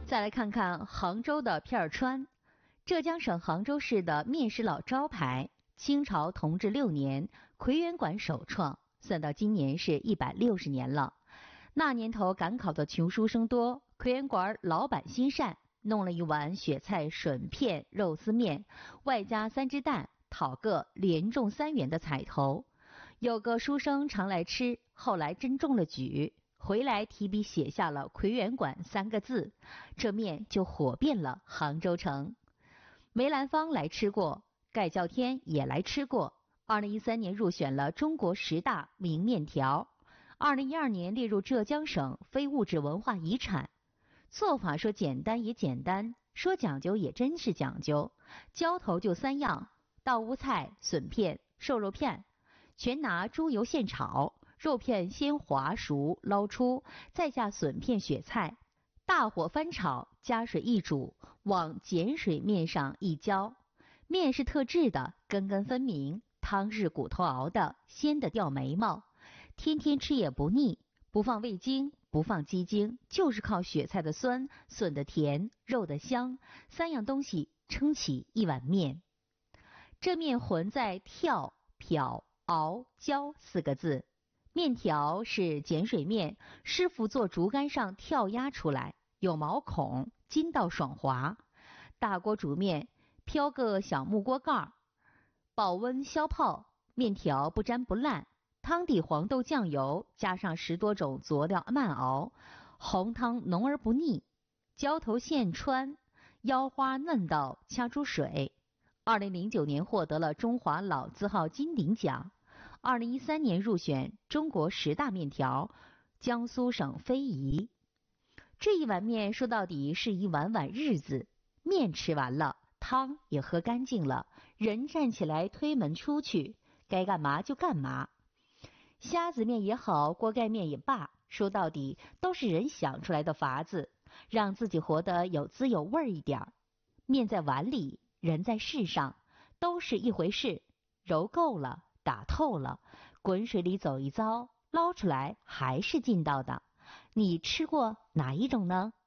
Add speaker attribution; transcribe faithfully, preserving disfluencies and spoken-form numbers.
Speaker 1: 再来看看杭州的片儿川，浙江省杭州市的面食老招牌，清朝同治六年奎元馆首创，算到今年是一百六十年了。那年头赶考的穷书生多，奎元馆老板心善，弄了一碗雪菜笋片肉丝面，外加三只蛋，讨个连中三元的彩头。有个书生常来吃，后来真中了举，回来提笔写下了奎元馆三个字，这面就火遍了杭州城。梅兰芳来吃过，盖叫天也来吃过，二零一三年入选了中国十大名面条，二零一二年列入浙江省非物质文化遗产。做法说简单也简单，说讲究也真是讲究，浇头就三样，稻乌菜、笋片、瘦肉片，全拿猪油现炒，肉片先滑熟捞出，再下笋片雪菜，大火翻炒，加水一煮，往碱水面上一浇。面是特制的，根根分明，汤是骨头熬的，鲜的掉眉毛，天天吃也不腻，不放味精，不放鸡精，就是靠雪菜的酸，笋的甜，肉的香，三样东西撑起一碗面。这面混在跳、漂、熬、浇四个字。面条是碱水面，师傅做竹竿上跳压出来，有毛孔，筋道爽滑。大锅煮面，飘个小木锅盖，保温消泡，面条不粘不烂。汤底黄豆酱油，加上十多种佐料慢熬，红汤浓而不腻。浇头现穿，腰花嫩到掐出水。二零零九年获得了中华老字号金鼎奖，二零一三年入选中国十大面条，江苏省非遗。这一碗面说到底是一碗碗日子，面吃完了，汤也喝干净了，人站起来推门出去，该干嘛就干嘛。虾子面也好，锅盖面也罢，说到底都是人想出来的法子，让自己活得有滋有味一点。面在碗里，人在世上，都是一回事，揉够了，打透了，滚水里走一遭，捞出来还是劲道的。你吃过哪一种呢？